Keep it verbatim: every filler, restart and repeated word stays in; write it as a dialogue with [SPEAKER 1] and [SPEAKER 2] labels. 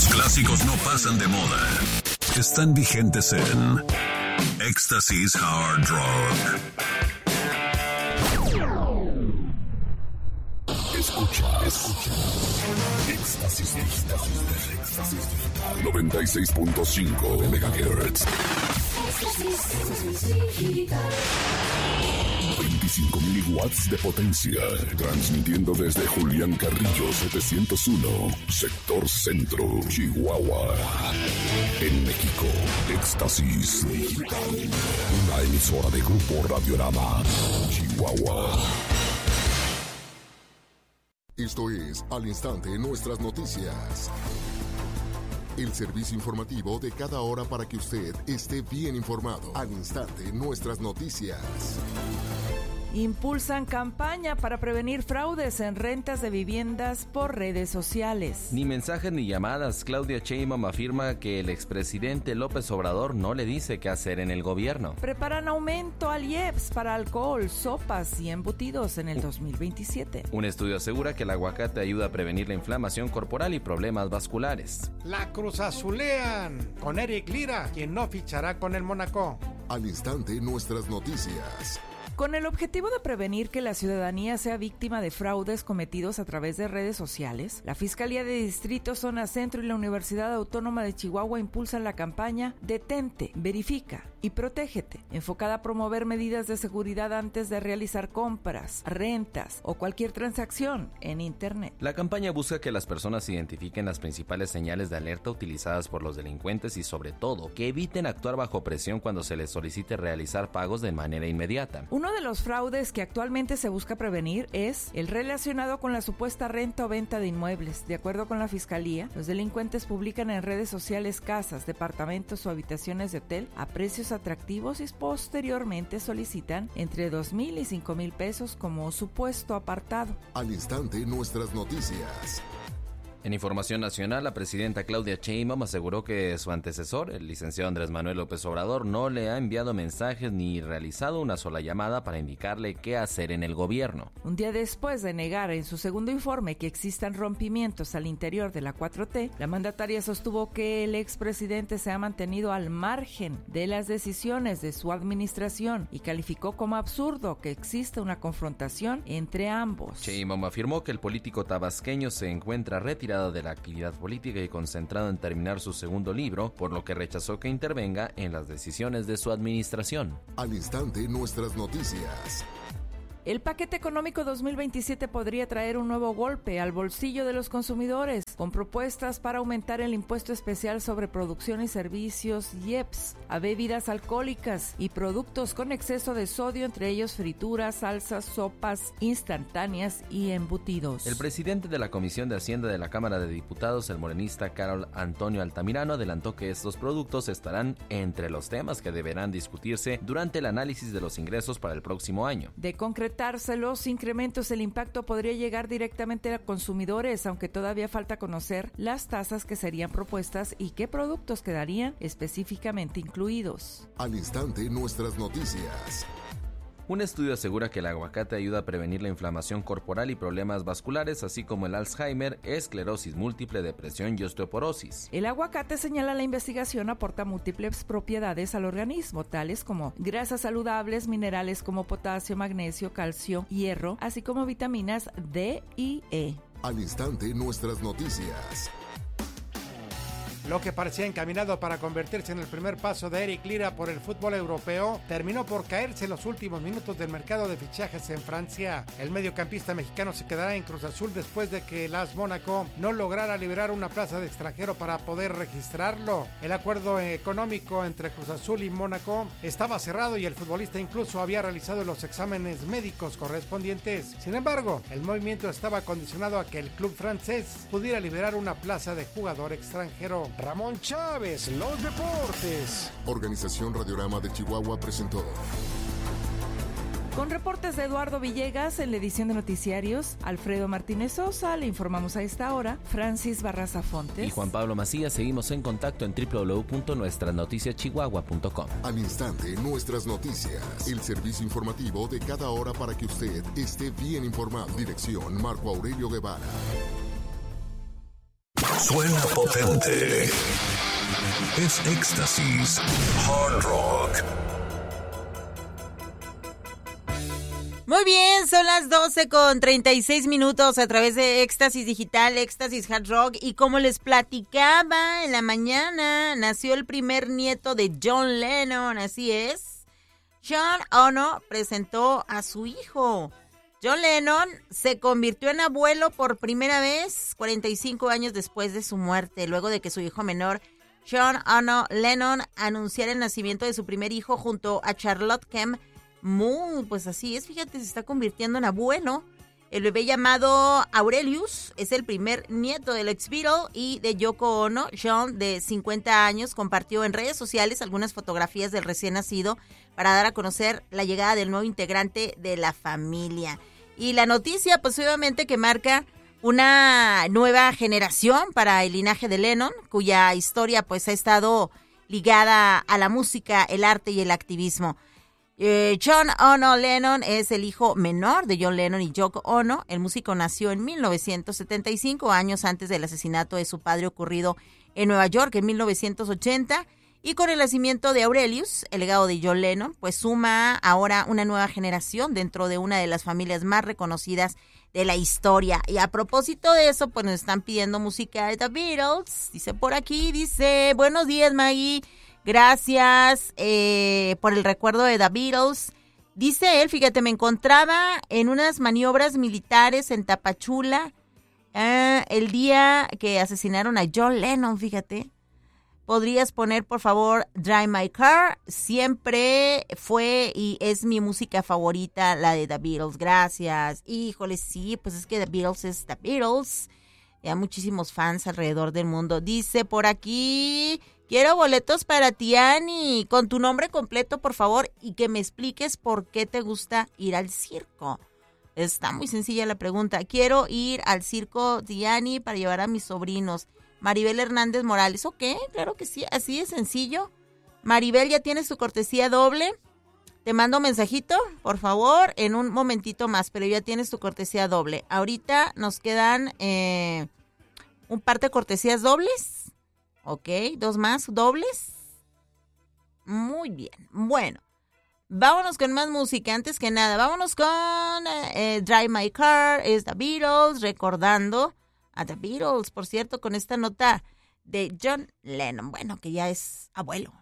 [SPEAKER 1] clásicos no pasan de moda. Están vigentes en Éxtasis Hard Rock. Escucha, escucha. Éxtasis Digital. Éxtasis Digital. noventa y seis punto cinco megahertz. veinticinco mil watts de potencia. Transmitiendo desde Julián Carrillo setecientos uno, sector centro, Chihuahua. En México, Éxtasis Digital. Una emisora de Grupo Radiorama, Chihuahua.
[SPEAKER 2] Esto es Al Instante Nuestras Noticias. El servicio informativo de cada hora para que usted esté bien informado. Al Instante Nuestras Noticias.
[SPEAKER 3] Impulsan campaña para prevenir fraudes en rentas de viviendas por redes sociales.
[SPEAKER 4] Ni mensajes ni llamadas. Claudia Sheinbaum afirma que el expresidente López Obrador no le dice qué hacer en el gobierno.
[SPEAKER 3] Preparan aumento al I E P S para alcohol, sopas y embutidos en el dos mil veintisiete.
[SPEAKER 4] Un estudio asegura que el aguacate ayuda a prevenir la inflamación corporal y problemas vasculares.
[SPEAKER 5] La cruzazulean con Eric Lira, quien no fichará con el Mónaco.
[SPEAKER 2] Al Instante Nuestras Noticias.
[SPEAKER 3] Con el objetivo de prevenir que la ciudadanía sea víctima de fraudes cometidos a través de redes sociales, la Fiscalía de Distrito, Zona Centro y la Universidad Autónoma de Chihuahua impulsan la campaña Detente, Verifica y Protégete, enfocada a promover medidas de seguridad antes de realizar compras, rentas o cualquier transacción en Internet.
[SPEAKER 4] La campaña busca que las personas identifiquen las principales señales de alerta utilizadas por los delincuentes y, sobre todo, que eviten actuar bajo presión cuando se les solicite realizar pagos de manera inmediata.
[SPEAKER 3] Uno de los fraudes que actualmente se busca prevenir es el relacionado con la supuesta renta o venta de inmuebles. De acuerdo con la Fiscalía, los delincuentes publican en redes sociales casas, departamentos o habitaciones de hotel a precios atractivos y posteriormente solicitan entre dos mil y cinco mil pesos como supuesto apartado.
[SPEAKER 2] Al Instante Nuestras Noticias.
[SPEAKER 4] En información nacional, la presidenta Claudia Sheinbaum aseguró que su antecesor, el licenciado Andrés Manuel López Obrador, no le ha enviado mensajes ni realizado una sola llamada para indicarle qué hacer en el gobierno.
[SPEAKER 3] Un día después de negar en su segundo informe que existan rompimientos al interior de la cuatro T, la mandataria sostuvo que el expresidente se ha mantenido al margen de las decisiones de su administración y calificó como absurdo que exista una confrontación entre ambos.
[SPEAKER 4] Sheinbaum afirmó que el político tabasqueño se encuentra retirado de la actividad política y concentrado en terminar su segundo libro, por lo que rechazó que intervenga en las decisiones de su administración.
[SPEAKER 2] Al Instante Nuestras Noticias.
[SPEAKER 3] El paquete económico dos mil veintisiete podría traer un nuevo golpe al bolsillo de los consumidores, con propuestas para aumentar el impuesto especial sobre producción y servicios I E P S a bebidas alcohólicas y productos con exceso de sodio, entre ellos frituras, salsas, sopas instantáneas y embutidos.
[SPEAKER 4] El presidente de la Comisión de Hacienda de la Cámara de Diputados, el morenista Carol Antonio Altamirano, adelantó que estos productos estarán entre los temas que deberán discutirse durante el análisis de los ingresos para el próximo año.
[SPEAKER 3] De concretarse los incrementos, el impacto podría llegar directamente a consumidores, aunque todavía falta conocer las tasas que serían propuestas y qué productos quedarían específicamente incluidos.
[SPEAKER 2] Al Instante Nuestras Noticias.
[SPEAKER 4] Un estudio asegura que el aguacate ayuda a prevenir la inflamación corporal y problemas vasculares, así como el Alzheimer, esclerosis múltiple, depresión y osteoporosis.
[SPEAKER 3] El aguacate, señala la investigación, aporta múltiples propiedades al organismo, tales como grasas saludables, minerales como potasio, magnesio, calcio, hierro, así como vitaminas D y E.
[SPEAKER 2] Al Instante Nuestras Noticias.
[SPEAKER 5] Lo que parecía encaminado para convertirse en el primer paso de Eric Lira por el fútbol europeo terminó por caerse en los últimos minutos del mercado de fichajes en Francia. El mediocampista mexicano se quedará en Cruz Azul después de que el A S Mónaco no lograra liberar una plaza de extranjero para poder registrarlo. El acuerdo económico entre Cruz Azul y Mónaco estaba cerrado y el futbolista incluso había realizado los exámenes médicos correspondientes. Sin embargo, el movimiento estaba condicionado a que el club francés pudiera liberar una plaza de jugador extranjero. Ramón Chávez, los deportes.
[SPEAKER 2] Organización Radiorama de Chihuahua presentó.
[SPEAKER 3] Con reportes de Eduardo Villegas en la edición de noticiarios, Alfredo Martínez Sosa, le informamos a esta hora, Francis Barraza Fontes
[SPEAKER 4] y Juan Pablo Macías. Seguimos en contacto en doble u doble u doble u punto nuestras noticias chihuahua punto com.
[SPEAKER 2] Al instante, Nuestras Noticias, el servicio informativo de cada hora para que usted esté bien informado. Dirección Marco Aurelio Guevara.
[SPEAKER 1] Suena potente. Es Éxtasis Hard Rock.
[SPEAKER 6] Muy bien, son las doce con treinta y seis minutos a través de Éxtasis Digital, Éxtasis Hard Rock. Y como les platicaba en la mañana, nació el primer nieto de John Lennon, así es. John Ono presentó a su hijo. John Lennon se convirtió en abuelo por primera vez cuarenta y cinco años después de su muerte, luego de que su hijo menor, John Ono Lennon, anunciara el nacimiento de su primer hijo junto a Charlotte Kemp. Muy, pues así es, fíjate, se está convirtiendo en abuelo. El bebé llamado Aurelius es el primer nieto del ex Beatle y de Yoko Ono. John, de cincuenta años, compartió en redes sociales algunas fotografías del recién nacido para dar a conocer la llegada del nuevo integrante de la familia. Y la noticia, pues obviamente que marca una nueva generación para el linaje de Lennon, cuya historia pues ha estado ligada a la música, el arte y el activismo. Eh, John Ono Lennon es el hijo menor de John Lennon y Yoko Ono. El músico nació en mil novecientos setenta y cinco, años antes del asesinato de su padre ocurrido en Nueva York en mil novecientos ochenta. Y con el nacimiento de Aurelius, el legado de John Lennon, pues suma ahora una nueva generación dentro de una de las familias más reconocidas de la historia. Y a propósito de eso, pues nos están pidiendo música de The Beatles. Dice por aquí, dice, buenos días, Maggie. Gracias eh, por el recuerdo de The Beatles. Dice él, fíjate, me encontraba en unas maniobras militares en Tapachula eh, el día que asesinaron a John Lennon, fíjate. ¿Podrías poner, por favor, Drive My Car? Siempre fue y es mi música favorita, la de The Beatles. Gracias. Híjole, sí, pues es que The Beatles es The Beatles. Ya muchísimos fans alrededor del mundo. Dice por aquí, quiero boletos para ti, Ani, con tu nombre completo, por favor, y que me expliques por qué te gusta ir al circo. Está muy sencilla la pregunta. Quiero ir al circo Diani para llevar a mis sobrinos. Maribel Hernández Morales. Ok, claro que sí, así de sencillo. Maribel, ya tienes tu cortesía doble. Te mando un mensajito, por favor, en un momentito más, pero ya tienes tu cortesía doble. Ahorita nos quedan eh, un par de cortesías dobles. Ok, dos más dobles. Muy bien, bueno. Vámonos con más música, antes que nada. Vámonos con eh, Drive My Car, es The Beatles, recordando a The Beatles, por cierto, con esta nota de John Lennon, bueno, que ya es abuelo.